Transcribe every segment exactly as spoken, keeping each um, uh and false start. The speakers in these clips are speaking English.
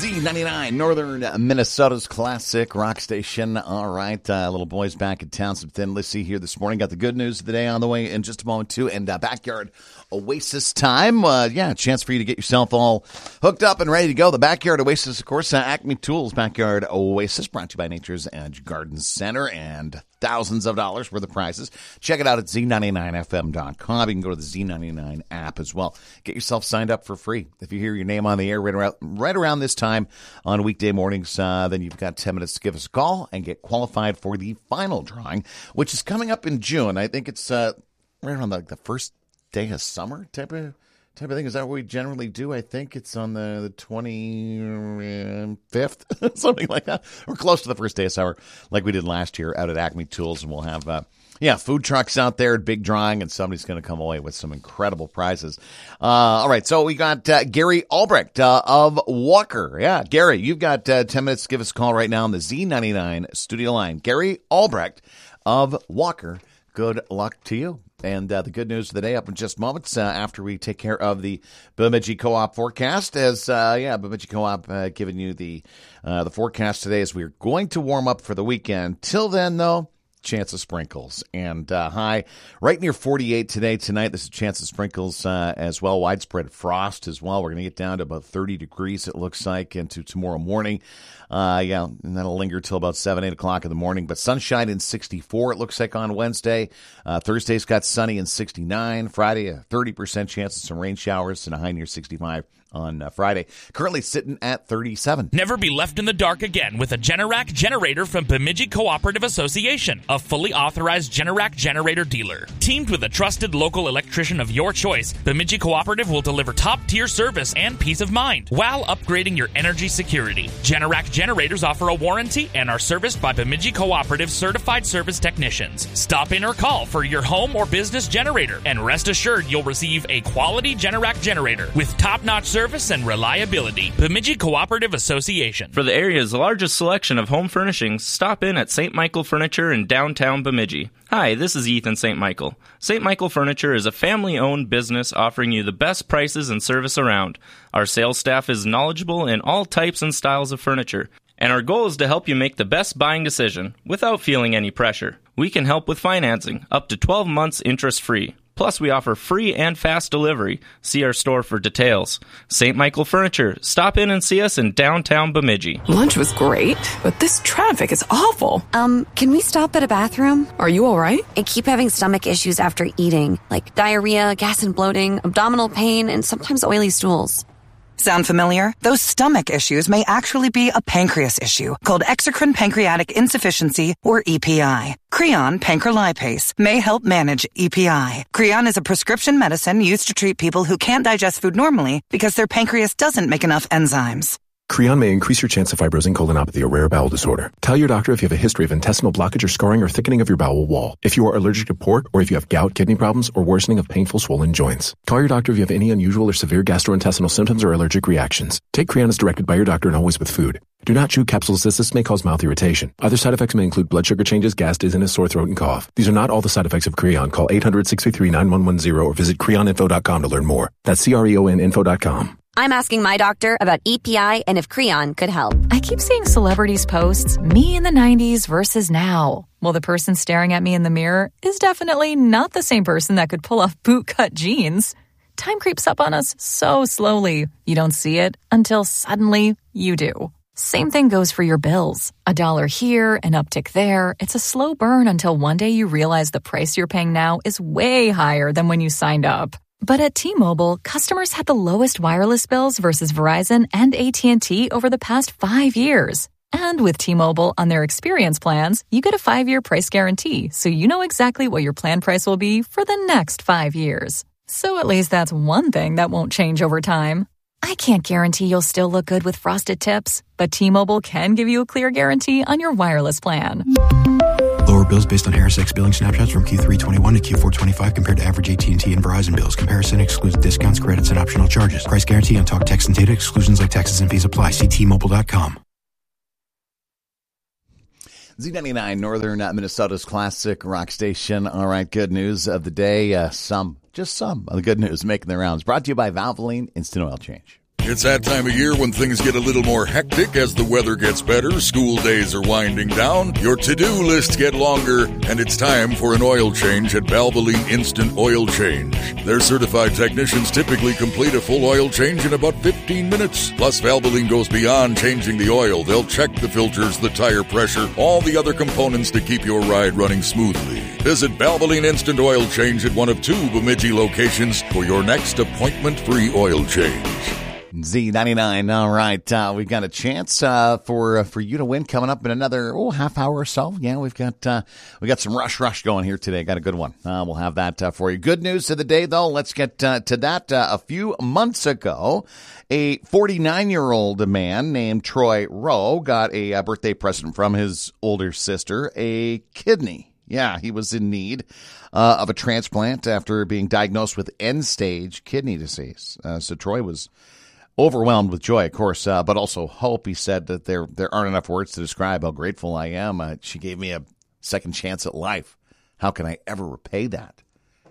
Z ninety-nine, Northern Minnesota's classic rock station. All right, uh, little boys back in town. Some Thin Lizzy here this morning. Got the good news of the day on the way in just a moment, too. And uh, Backyard Oasis time. Uh, yeah, a chance for you to get yourself all hooked up and ready to go. The Backyard Oasis, of course, uh, Acme Tools Backyard Oasis, brought to you by Nature's Edge Garden Center, and thousands of dollars worth of prizes. Check it out at Z ninety-nine F M dot com. You can go to the Z ninety-nine app as well. Get yourself signed up for free. If you hear your name on the air right around, right around this time on weekday mornings, uh, then you've got ten minutes to give us a call and get qualified for the final drawing, which is coming up in June. I think it's uh, right around the, the first day of summer type of type of thing. Is that what we generally do? I think it's on the, the twenty-fifth, something like that. We're close to the first day of summer, like we did last year out at Acme Tools, and we'll have uh, yeah food trucks out there, big drawing, and somebody's going to come away with some incredible prizes. Uh, all right, so we got uh, Gary Albrecht uh, of Walker. Yeah, Gary, you've got uh, ten minutes to give us a call right now on the Z ninety-nine studio line. Gary Albrecht of Walker, good luck to you. And uh, the good news of the day up in just moments uh, after we take care of the Bemidji Co-op forecast. As uh, yeah, Bemidji Co-op uh, giving you the uh, the forecast today as we're going to warm up for the weekend. Till then, though, chance of sprinkles and uh, high right near forty-eight today. Tonight, this is a chance of sprinkles uh, as well. Widespread frost as well. We're going to get down to about thirty degrees, it looks like, into tomorrow morning. Uh, yeah, and that'll linger till about seven, eight o'clock in the morning. But sunshine in sixty-four, it looks like, on Wednesday. Uh, Thursday's got sunny in sixty-nine. Friday, a thirty percent chance of some rain showers and a high near sixty-five on uh, Friday. Currently sitting at thirty-seven. Never be left in the dark again with a Generac generator from Bemidji Cooperative Association, a fully authorized Generac generator dealer. Teamed with a trusted local electrician of your choice, Bemidji Cooperative will deliver top-tier service and peace of mind while upgrading your energy security. Generac generators offer a warranty and are serviced by Bemidji Cooperative certified service technicians. Stop in or call for your home or business generator, and rest assured you'll receive a quality Generac generator with top-notch service and reliability. Bemidji Cooperative Association. For the area's largest selection of home furnishings, stop in at Saint Michael Furniture in downtown Bemidji. Hi, this is Ethan Saint Michael. Saint Michael Furniture is a family-owned business offering you the best prices and service around. Our sales staff is knowledgeable in all types and styles of furniture, and our goal is to help you make the best buying decision without feeling any pressure. We can help with financing, up to twelve months interest-free. Plus, we offer free and fast delivery. See our store for details. Saint Michael Furniture. Stop in and see us in downtown Bemidji. Lunch was great, but this traffic is awful. Um, can we stop at a bathroom? Are you all right? I keep having stomach issues after eating, like diarrhea, gas and bloating, abdominal pain, and sometimes oily stools. Sound familiar? Those stomach issues may actually be a pancreas issue called exocrine pancreatic insufficiency, or E P I. Creon pancrelipase may help manage E P I. Creon is a prescription medicine used to treat people who can't digest food normally because their pancreas doesn't make enough enzymes. Creon may increase your chance of fibrosing colonopathy, a rare bowel disorder. Tell your doctor if you have a history of intestinal blockage or scarring or thickening of your bowel wall, if you are allergic to pork, or if you have gout, kidney problems, or worsening of painful swollen joints. Call your doctor if you have any unusual or severe gastrointestinal symptoms or allergic reactions. Take Creon as directed by your doctor and always with food. Do not chew capsules as this may cause mouth irritation. Other side effects may include blood sugar changes, gas, dizziness, sore throat, and cough. These are not all the side effects of Creon. Call eight hundred, six three three, nine one one zero or visit creon info dot com to learn more. That's C R E O N info dot com. I'm asking my doctor about E P I and if Creon could help. I keep seeing celebrities posts, me in the nineties versus now. Well, the person staring at me in the mirror is definitely not the same person that could pull off bootcut jeans. Time creeps up on us so slowly. You don't see it until suddenly you do. Same thing goes for your bills. A dollar here, an uptick there. It's a slow burn until one day you realize the price you're paying now is way higher than when you signed up. But at T-Mobile, customers had the lowest wireless bills versus Verizon and A T and T over the past five years. And with T-Mobile on their experience plans, you get a five-year price guarantee, so you know exactly what your plan price will be for the next five years. So at least that's one thing that won't change over time. I can't guarantee you'll still look good with frosted tips, but T-Mobile can give you a clear guarantee on your wireless plan. Lower bills based on Harris X billing snapshots from Q three twenty-one to Q four twenty-five compared to average A T and T and Verizon bills. Comparison excludes discounts, credits, and optional charges. Price guarantee on talk, text, and data. Exclusions like taxes and fees apply. See T Mobile dot com. Z ninety-nine, Northern Minnesota's classic rock station. All right, good news of the day. Uh, some, just some of the good news making the rounds. Brought to you by Valvoline Instant Oil Change. It's that time of year when things get a little more hectic as the weather gets better, school days are winding down, your to-do lists get longer, and it's time for an oil change at Valvoline Instant Oil Change. Their certified technicians typically complete a full oil change in about fifteen minutes. Plus, Valvoline goes beyond changing the oil. They'll check the filters, the tire pressure, all the other components to keep your ride running smoothly. Visit Valvoline Instant Oil Change at one of two Bemidji locations for your next appointment-free oil change. Z ninety-nine. All right. Uh, we've got a chance uh, for uh, for you to win coming up in another oh, half hour or so. Yeah, we've got uh, we got some rush rush going here today. Got a good one. Uh, we'll have that uh, for you. Good news of the day, though. Let's get uh, to that. Uh, a few months ago, a forty-nine-year-old man named Troy Rowe got a, a birthday present from his older sister, a kidney. Yeah, he was in need uh, of a transplant after being diagnosed with end-stage kidney disease. Uh, so Troy was overwhelmed with joy, of course, uh, but also hope. He said that there there aren't enough words to describe how grateful I am. Uh, she gave me a second chance at life. How can I ever repay that?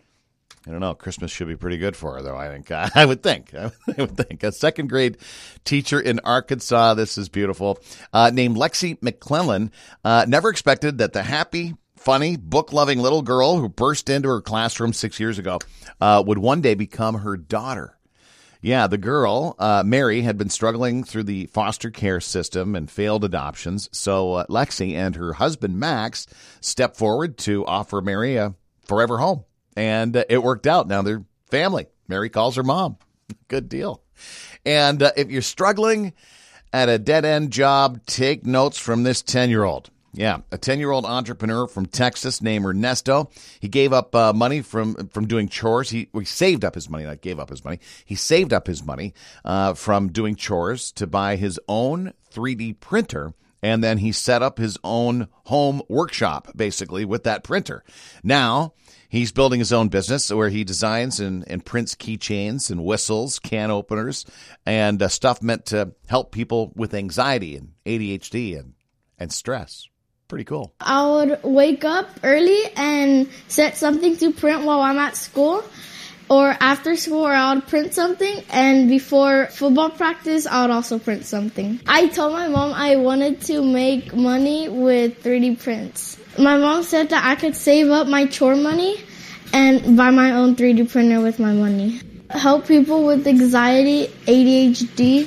I don't know. Christmas should be pretty good for her, though, I think. Uh, I would think. I would think. A second grade teacher in Arkansas, this is beautiful, uh, named Lexi McClellan, uh, never expected that the happy, funny, book-loving little girl who burst into her classroom six years ago uh, would one day become her daughter. Yeah, the girl, uh, Mary, had been struggling through the foster care system and failed adoptions. So uh, Lexi and her husband, Max, stepped forward to offer Mary a forever home. And uh, it worked out. Now they're family. Mary calls her mom. Good deal. And uh, if you're struggling at a dead-end job, take notes from this ten-year-old. Yeah, a ten-year-old entrepreneur from Texas named Ernesto. He gave up uh, money from from doing chores. He, he saved up his money, not gave up his money. He saved up his money uh, from doing chores to buy his own three D printer, and then he set up his own home workshop, basically, with that printer. Now, he's building his own business where he designs and, and prints keychains and whistles, can openers, and uh, stuff meant to help people with anxiety and A D H D and, and stress. Pretty cool. I would wake up early and set something to print while I'm at school, or after school, or I would print something, and before football practice, I would also print something. I told my mom I wanted to make money with three D prints. My mom said that I could save up my chore money and buy my own three D printer with my money. Help people with anxiety, A D H D,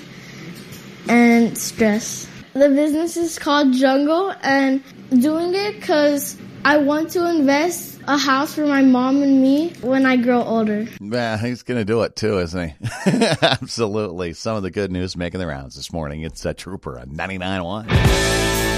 and stress. The business is called Jungle, and doing it because I want to invest a house for my mom and me when I grow older. Yeah, he's going to do it too, isn't he? Absolutely. Some of the good news making the rounds this morning. It's a Trooper on ninety-nine point one.